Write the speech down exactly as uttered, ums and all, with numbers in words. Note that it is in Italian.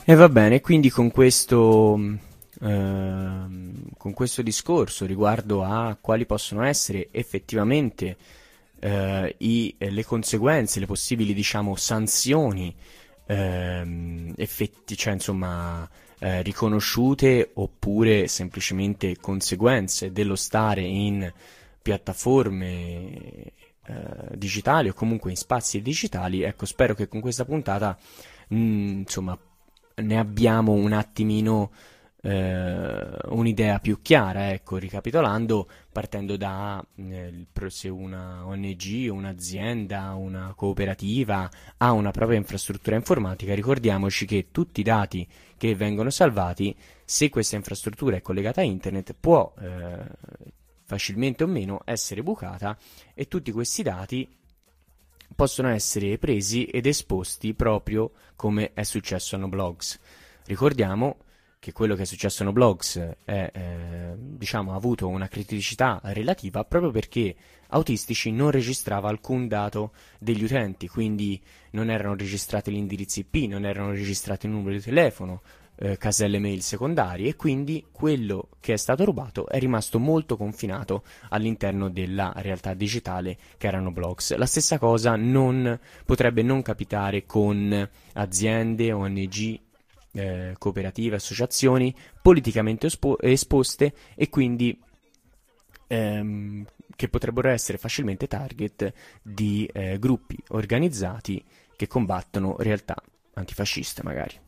E va bene, quindi con questo, mh, ehm, con questo discorso riguardo a quali possono essere effettivamente eh, i- eh, le conseguenze, le possibili, diciamo, sanzioni, ehm, effetti, cioè, insomma, eh, riconosciute oppure semplicemente conseguenze dello stare in piattaforme eh, digitali o comunque in spazi digitali, ecco, spero che con questa puntata, mh, insomma, ne abbiamo un attimino eh, un'idea più chiara, ecco, ricapitolando, partendo da eh, il pro- se una O N G, un'azienda, una cooperativa ha una propria infrastruttura informatica, ricordiamoci che tutti i dati che vengono salvati, se questa infrastruttura è collegata a internet, può eh, facilmente o meno essere bucata e tutti questi dati possono essere presi ed esposti proprio come è successo a Noblogs. Ricordiamo che quello che è successo a Noblogs è, eh, diciamo, ha avuto una criticità relativa proprio perché Autistici non registrava alcun dato degli utenti, quindi non erano registrati gli indirizzi I P, non erano registrati il numero di telefono, eh, caselle mail secondarie e quindi quello che è stato rubato è rimasto molto confinato all'interno della realtà digitale che erano blogs. La stessa cosa non potrebbe non capitare con aziende, O N G, eh, cooperative, associazioni politicamente espo- esposte e quindi ehm, che potrebbero essere facilmente target di eh, gruppi organizzati che combattono realtà antifasciste magari.